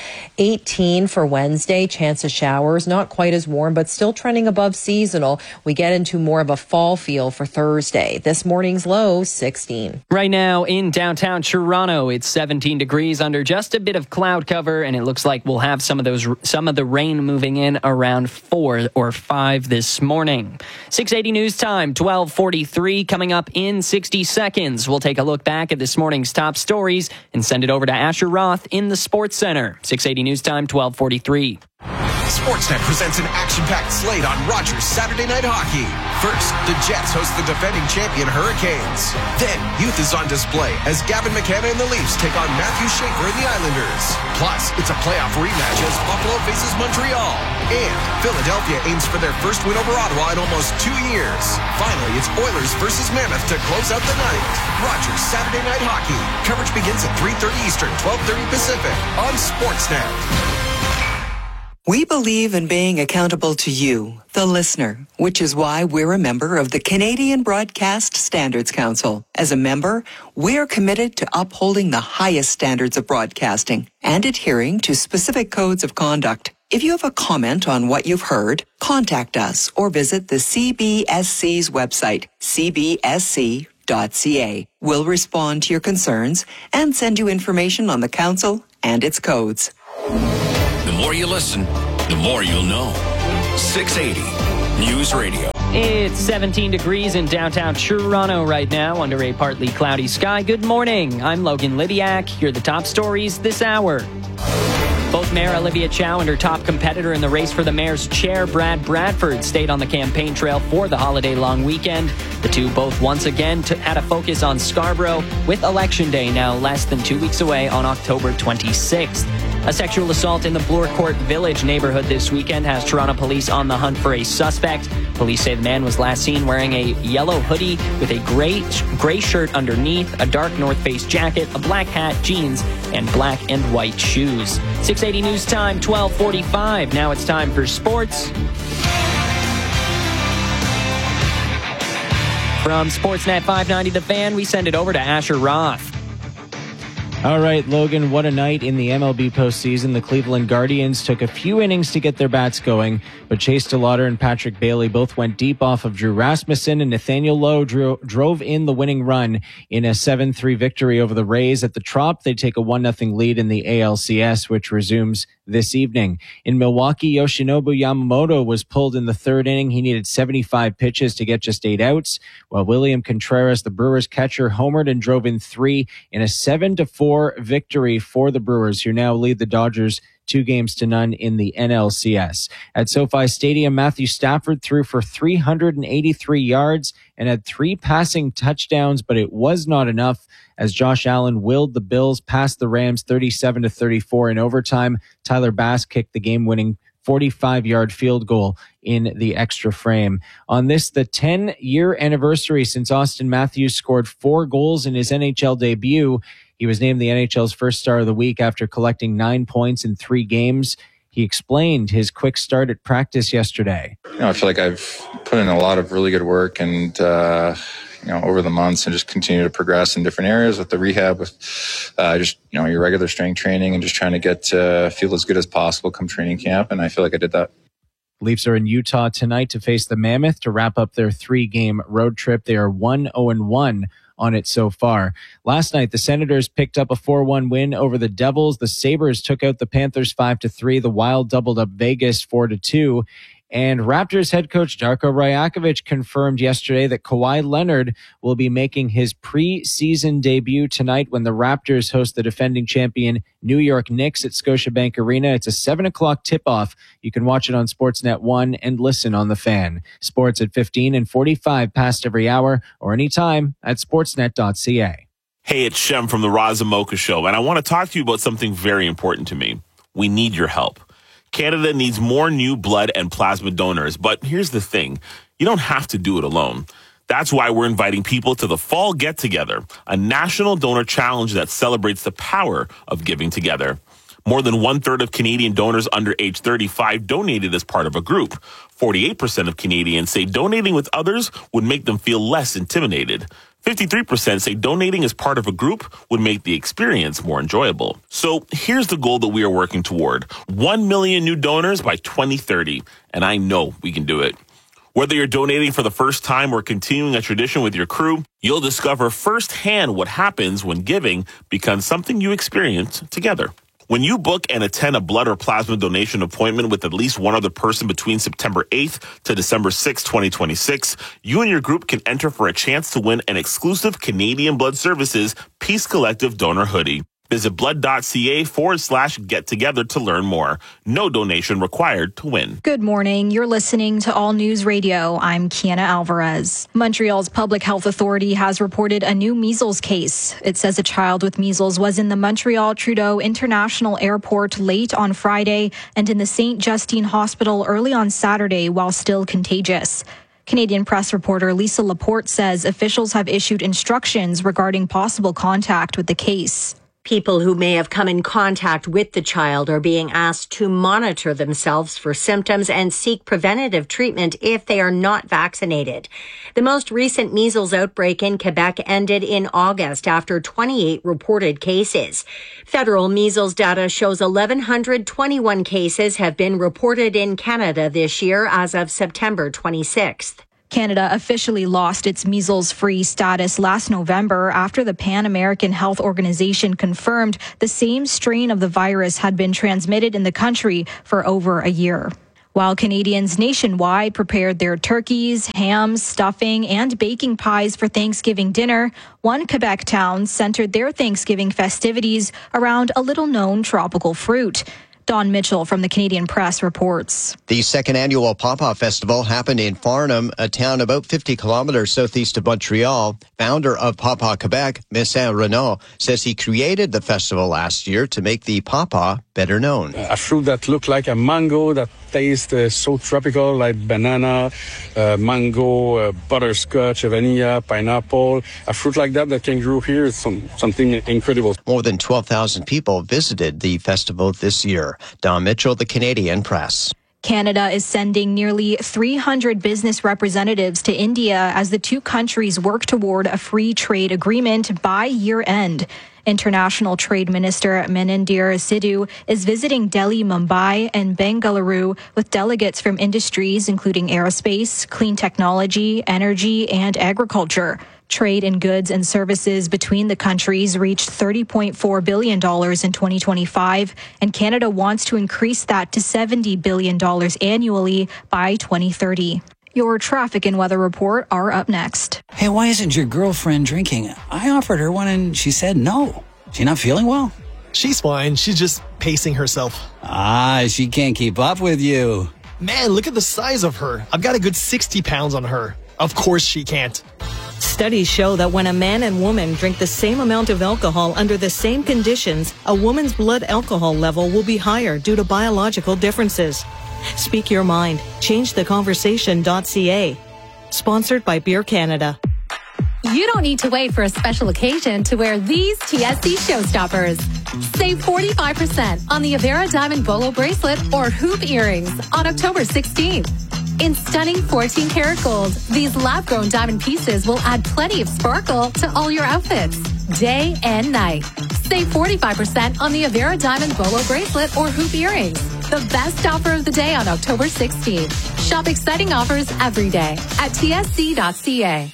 18 for Wednesday. Chance of showers. Not quite as warm, but still trending above seasonal. We get into more of a fall feel for Thursday. This morning's low, 16. Right now in downtown Toronto, it's 17 degrees under just a bit of cloud cover, and it looks like we'll have some of the rain moving in around 4 or 5 this morning. 680 News Time, 1243. Coming up in 60 seconds, we'll take a look back at this morning's top stories and send it over to Asher Roth in the Sports Center. 680 News Time, 1243. Sportsnet presents an action-packed slate on Rogers Saturday Night Hockey. First, the Jets host the defending champion Hurricanes. Then, youth is on display as Gavin McKenna and the Leafs take on Matthew Schaefer and the Islanders. Plus, it's a playoff rematch as Buffalo faces Montreal. And Philadelphia aims for their first win over Ottawa in almost 2 years. Finally, it's Oilers versus Mammoth to close out the night. Rogers Saturday Night Hockey. Coverage begins at 3:30 Eastern, 12:30 Pacific on Sportsnet. We believe in being accountable to you, the listener, which is why we're a member of the Canadian Broadcast Standards Council. As a member, we're committed to upholding the highest standards of broadcasting and adhering to specific codes of conduct. If you have a comment on what you've heard, contact us or visit the CBSC's website, cbsc.ca. We'll respond to your concerns and send you information on the council and its codes. The more you listen, the more you'll know. 680 News Radio. It's 17 degrees in downtown Toronto right now under a partly cloudy sky. Good morning. I'm Logan Lidiak. Here are the top stories this hour. Both Mayor Olivia Chow and her top competitor in the race for the mayor's chair, Brad Bradford, stayed on the campaign trail for the holiday-long weekend. The two both once again had a focus on Scarborough, with Election Day now less than 2 weeks away on October 26th. A sexual assault in the Bloor Court Village neighborhood this weekend has Toronto police on the hunt for a suspect. Police say the man was last seen wearing a yellow hoodie with a gray shirt underneath, a dark North Face jacket, a black hat, jeans, and black and white shoes. 680 News Time, 12:45. Now it's time for sports. From Sportsnet 590 The Fan, we send it over to Asher Roth. All right, Logan, what a night in the MLB postseason. The Cleveland Guardians took a few innings to get their bats going, but Chase DeLauder and Patrick Bailey both went deep off of Drew Rasmussen, and Nathaniel Lowe drove in the winning run in a 7-3 victory over the Rays. At the Trop, they take a 1-0 lead in the ALCS, which resumes this evening. In Milwaukee, Yoshinobu Yamamoto was pulled in the third inning. He needed 75 pitches to get just 8 outs, while William Contreras, the Brewers catcher, homered and drove in 3 in a 7-4 victory for the Brewers, who now lead the Dodgers 2-0 in the NLCS. At SoFi Stadium, Matthew Stafford threw for 383 yards and had 3 passing touchdowns, but it was not enough as Josh Allen willed the Bills past the Rams 37-34 in overtime. Tyler Bass kicked the game-winning 45-yard field goal in the extra frame. On this, the 10-year anniversary since Austin Matthews scored 4 goals in his NHL debut, he was named the NHL's first star of the week after collecting 9 points in 3 games. He explained his quick start at practice yesterday. I feel like I've put in a lot of really good work and, over the months, and just continue to progress in different areas with the rehab, with your regular strength training, and just trying to get feel as good as possible come training camp. And I feel like I did that. Leafs are in Utah tonight to face the Mammoth to wrap up their 3-game road trip. They are 1-0-1 on it so far. Last night, the Senators picked up a 4-1 win over the Devils. The Sabres took out the Panthers 5-3. The Wild doubled up Vegas 4-2. And Raptors head coach Darko Rajakovic confirmed yesterday that Kawhi Leonard will be making his preseason debut tonight when the Raptors host the defending champion New York Knicks at Scotiabank Arena. It's a 7 o'clock tip-off. You can watch it on Sportsnet 1 and listen on The Fan. Sports at 15 and 45 past every hour or anytime at sportsnet.ca. Hey, it's Shem from the Roz and Mocha Show, and I want to talk to you about something very important to me. We need your help. Canada needs more new blood and plasma donors, but here's the thing. You don't have to do it alone. That's why we're inviting people to the Fall Get Together, a national donor challenge that celebrates the power of giving together. More than 1/3 of Canadian donors under age 35 donated as part of a group. 48% of Canadians say donating with others would make them feel less intimidated. 53% say donating as part of a group would make the experience more enjoyable. So here's the goal that we are working toward. 1 million new donors by 2030. And I know we can do it. Whether you're donating for the first time or continuing a tradition with your crew, you'll discover firsthand what happens when giving becomes something you experience together. When you book and attend a blood or plasma donation appointment with at least one other person between September 8th to December 6th, 2026, you and your group can enter for a chance to win an exclusive Canadian Blood Services Peace Collective donor hoodie. Visit blood.ca/get-together to learn more. No donation required to win. Good morning. You're listening to All News Radio. I'm Kiana Alvarez. Montreal's Public Health Authority has reported a new measles case. It says a child with measles was in the Montreal Trudeau International Airport late on Friday and in the St. Justine Hospital early on Saturday while still contagious. Canadian press reporter Lisa Laporte says officials have issued instructions regarding possible contact with the case. People who may have come in contact with the child are being asked to monitor themselves for symptoms and seek preventative treatment if they are not vaccinated. The most recent measles outbreak in Quebec ended in August after 28 reported cases. Federal measles data shows 1,121 cases have been reported in Canada this year as of September 26th. Canada officially lost its measles-free status last November after the Pan American Health Organization confirmed the same strain of the virus had been transmitted in the country for over a year. While Canadians nationwide prepared their turkeys, hams, stuffing, and baking pies for Thanksgiving dinner, one Quebec town centered their Thanksgiving festivities around a little-known tropical fruit. Don Mitchell from the Canadian Press reports. The second annual Pawpaw Festival happened in Farnham, a town about 50 kilometers southeast of Montreal. Founder of Pawpaw Quebec, Messin Renaud, says he created the festival last year to make the pawpaw better known. A fruit that looks like a mango, that tastes so tropical, like banana, mango, butterscotch, vanilla, pineapple. A fruit like that can grow here is something incredible. More than 12,000 people visited the festival this year. Don Mitchell, the Canadian Press. Canada is sending nearly 300 business representatives to India as the two countries work toward a free trade agreement by year end. International Trade Minister Menindir Sidhu is visiting Delhi, Mumbai, and Bengaluru with delegates from industries including aerospace, clean technology, energy, and agriculture. Trade in goods and services between the countries reached $30.4 billion in 2025, and Canada wants to increase that to $70 billion annually by 2030. Your traffic and weather report are up next. Hey, why isn't your girlfriend drinking? I offered her one and she said no. She not feeling well? She's fine. She's just pacing herself. She can't keep up with you. Man, look at the size of her. I've got a good 60 pounds on her. Of course she can't. Studies show that when a man and woman drink the same amount of alcohol under the same conditions, a woman's blood alcohol level will be higher due to biological differences. Speak your mind. ChangeTheConversation.ca. Sponsored by Beer Canada. You don't need to wait for a special occasion to wear these TSC showstoppers. Save 45% on the Avera Diamond Bolo bracelet or hoop earrings on October 16th. In stunning 14-karat gold, these lab-grown diamond pieces will add plenty of sparkle to all your outfits, day and night. Save 45% on the Avera Diamond Bolo bracelet or hoop earrings. The best offer of the day on October 16th. Shop exciting offers every day at tsc.ca.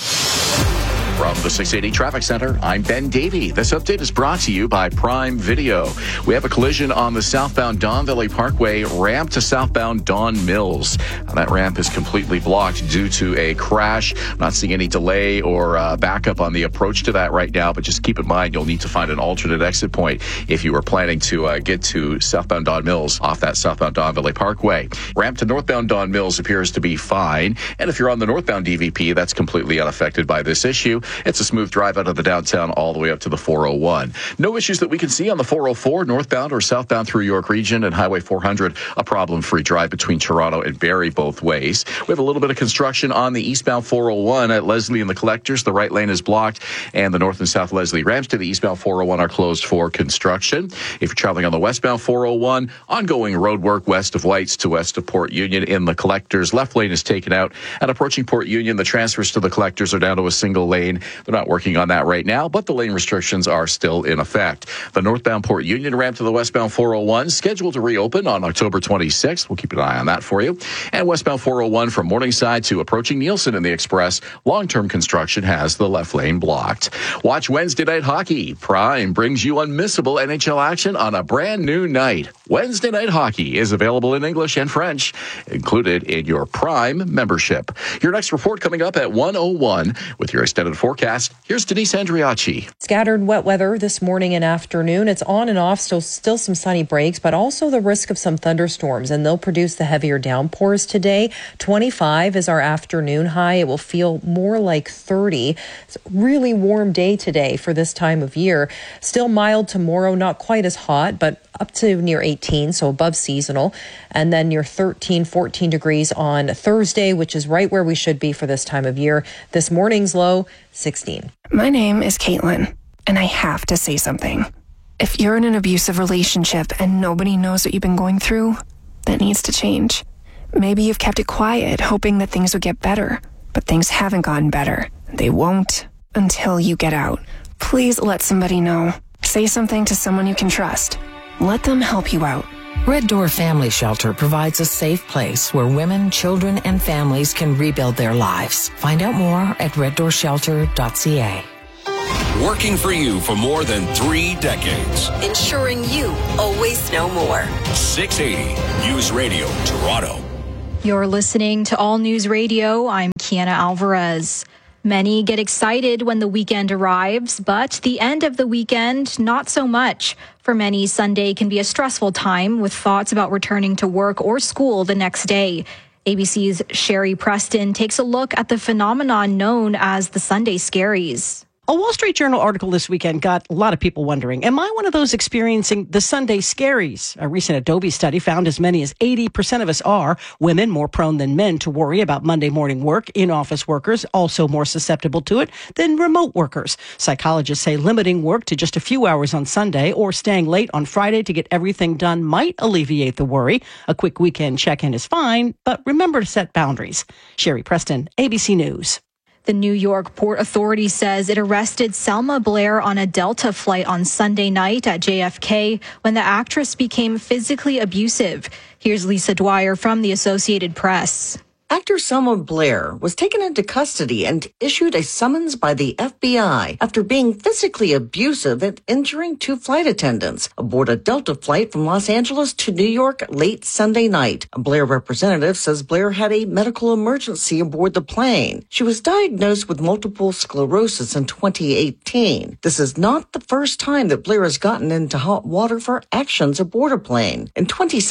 From the 680 Traffic Center, I'm Ben Davey. This update is brought to you by Prime Video. We have a collision on the southbound Don Valley Parkway ramp to southbound Don Mills. That ramp is completely blocked due to a crash. I'm not seeing any delay or backup on the approach to that right now, but just keep in mind you'll need to find an alternate exit point if you are planning to get to southbound Don Mills off that southbound Don Valley Parkway. Ramp to northbound Don Mills appears to be fine, and if you're on the northbound DVP, that's completely unaffected by this issue. It's a smooth drive out of the downtown all the way up to the 401. No issues that we can see on the 404 northbound or southbound through York Region, and Highway 400, a problem-free drive between Toronto and Barrie both ways. We have a little bit of construction on the eastbound 401 at Leslie and the Collectors. The right lane is blocked, and the north and south Leslie ramps to the eastbound 401 are closed for construction. If you're traveling on the westbound 401, ongoing road work west of Whites to west of Port Union in the Collectors. Left lane is taken out, and approaching Port Union, the transfers to the Collectors are down to a single lane. They're not working on that right now, but the lane restrictions are still in effect. The northbound Port Union ramp to the westbound 401 scheduled to reopen on October 26th. We'll keep an eye on that for you. And westbound 401 from Morningside to approaching Nielsen in the Express, long-term construction has the left lane blocked. Watch Wednesday Night Hockey. Prime brings you unmissable NHL action on a brand new night. Wednesday Night Hockey is available in English and French, included in your Prime membership. Your next report coming up at 1:01 with your extended forecast. Here's Denise Andriacci. Scattered wet weather this morning and afternoon. It's on and off, so still some sunny breaks, but also the risk of some thunderstorms, and they'll produce the heavier downpours today. 25 is our afternoon high. It will feel more like 30. It's a really warm day today for this time of year. Still mild tomorrow, not quite as hot, but up to near 18, so above seasonal. And then near 13, 14 degrees on Thursday, which is right where we should be for this time of year. This morning's low, 16. My name is Caitlin. and I have to say something. If you're in an abusive relationship and nobody knows what you've been going through, that needs to change. Maybe you've kept it quiet, hoping that things would get better, but things haven't gotten better. They won't until you get out. Please let somebody know. Say something to someone you can trust. Let them help you out. Red Door Family Shelter provides a safe place where women, children, and families can rebuild their lives. Find out more at reddoorshelter.ca. Working for you for more than 3 decades. Ensuring you always know more. 680 News Radio, Toronto. You're listening to All News Radio. I'm Kiana Alvarez. Many get excited when the weekend arrives, but the end of the weekend, not so much. For many, Sunday can be a stressful time with thoughts about returning to work or school the next day. ABC's Sherry Preston takes a look at the phenomenon known as the Sunday Scaries. A Wall Street Journal article this weekend got a lot of people wondering, am I one of those experiencing the Sunday scaries? A recent Adobe study found as many as 80% of us are. Women more prone than men to worry about Monday morning work. In-office workers also more susceptible to it than remote workers. Psychologists say limiting work to just a few hours on Sunday or staying late on Friday to get everything done might alleviate the worry. A quick weekend check-in is fine, but remember to set boundaries. Sherry Preston, ABC News. The New York Port Authority says it arrested Selma Blair on a Delta flight on Sunday night at JFK when the actress became physically abusive. Here's Lisa Dwyer from the Associated Press. Actor Selma Blair was taken into custody and issued a summons by the FBI after being physically abusive and injuring 2 flight attendants aboard a Delta flight from Los Angeles to New York late Sunday night. A Blair representative says Blair had a medical emergency aboard the plane. She was diagnosed with multiple sclerosis in 2018. This is not the first time that Blair has gotten into hot water for actions aboard a plane. In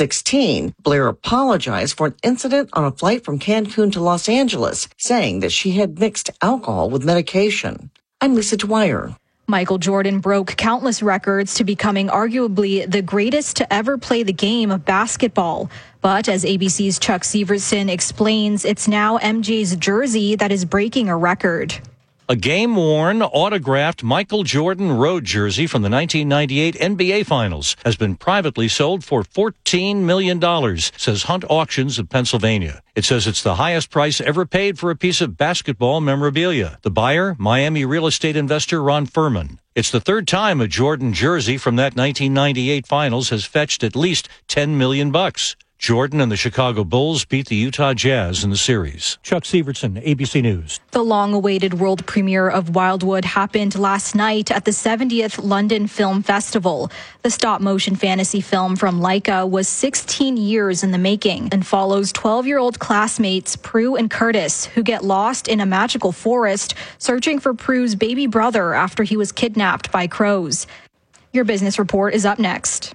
2016, Blair apologized for an incident on a flight from Cancun to Los Angeles, saying that she had mixed alcohol with medication. I'm Lisa Dwyer. Michael Jordan broke countless records to becoming arguably the greatest to ever play the game of basketball. But as ABC's Chuck Severson explains, it's now MJ's jersey that is breaking a record. A game-worn, autographed Michael Jordan road jersey from the 1998 NBA Finals has been privately sold for $14 million, says Hunt Auctions of Pennsylvania. It says it's the highest price ever paid for a piece of basketball memorabilia. The buyer, Miami real estate investor Ron Furman. It's the third time a Jordan jersey from that 1998 Finals has fetched at least $10 million. Jordan and the Chicago Bulls beat the Utah Jazz in the series. Chuck Severson, ABC News. The long-awaited world premiere of Wildwood happened last night at the 70th London Film Festival. The stop-motion fantasy film from Laika was 16 years in the making and follows 12-year-old classmates Prue and Curtis, who get lost in a magical forest searching for Prue's baby brother after he was kidnapped by crows. Your business report is up next.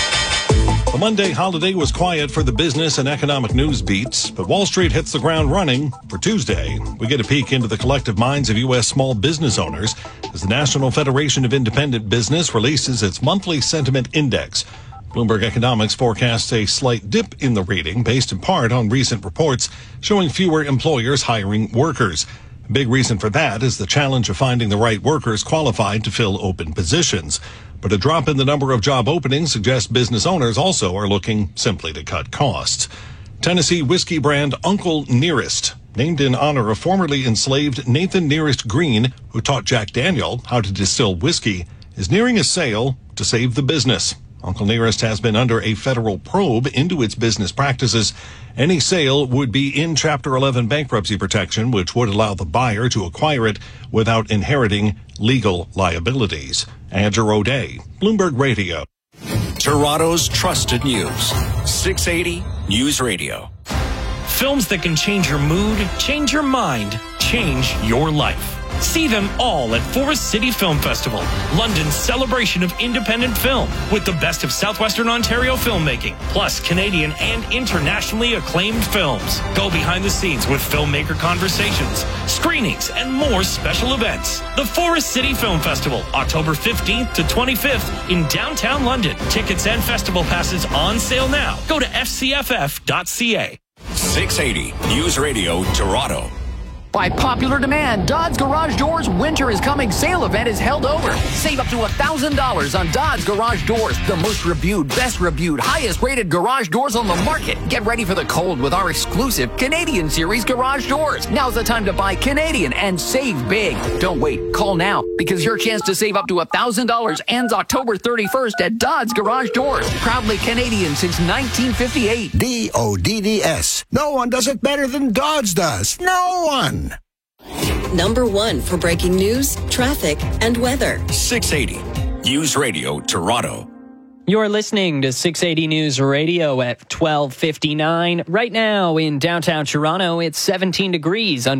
The Monday holiday was quiet for the business and economic news beats, but Wall Street hits the ground running. For Tuesday, we get a peek into the collective minds of U.S. small business owners as the National Federation of Independent Business releases its monthly sentiment index. Bloomberg Economics forecasts a slight dip in the rating based in part on recent reports showing fewer employers hiring workers. A big reason for that is the challenge of finding the right workers qualified to fill open positions. But a drop in the number of job openings suggests business owners also are looking simply to cut costs. Tennessee whiskey brand Uncle Nearest, named in honor of formerly enslaved Nathan Nearest Green, who taught Jack Daniel how to distill whiskey, is nearing a sale to save the business. Uncle Nearest has been under a federal probe into its business practices. Any sale would be in Chapter 11 bankruptcy protection, which would allow the buyer to acquire it without inheriting legal liabilities. Andrew O'Day, Bloomberg Radio. Toronto's trusted news. 680 News Radio. Films that can change your mood, change your mind, change your life. See them all at Forest City Film Festival, London's celebration of independent film, with the best of Southwestern Ontario filmmaking, plus Canadian and internationally acclaimed films. Go behind the scenes with filmmaker conversations, screenings, and more special events. The Forest City Film Festival, October 15th to 25th in downtown London. Tickets and festival passes on sale now. Go to fcff.ca. 680 News Radio, Toronto. By popular demand, Dodds Garage Doors Winter is Coming sale event is held over. Save up to $1,000 on Dodds Garage Doors, the most reviewed, best reviewed, highest rated garage doors on the market. Get ready for the cold with our exclusive Canadian Series garage doors. Now's the time to buy Canadian and save big. Don't wait. Call now because your chance to save up to $1,000 ends October 31st at Dodds Garage Doors. Proudly Canadian since 1958. DODDS. No one does it better than Dodds does. No one. Number 1 for breaking news, traffic, and weather. 680 News Radio Toronto. You're listening to 680 News Radio at 12:59. Right now in downtown Toronto, it's 17 degrees under